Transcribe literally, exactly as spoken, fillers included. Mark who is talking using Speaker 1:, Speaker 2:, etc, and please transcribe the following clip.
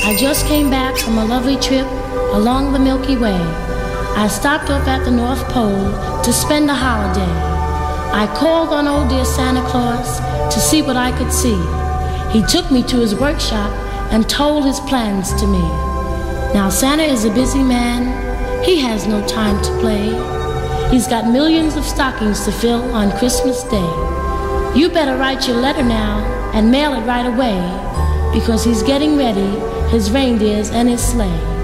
Speaker 1: I just came back from a lovely trip along the Milky Way. I stopped off at the North Pole to spend a holiday. I called on old dear Santa Claus to see what I could see. He took me to his workshop and told his plans to me. Now Santa is a busy man. He has no time to play. He's got millions of stockings to fill on Christmas Day. You better write your letter now and mail it right away, because he's getting ready, his reindeers and his sleigh.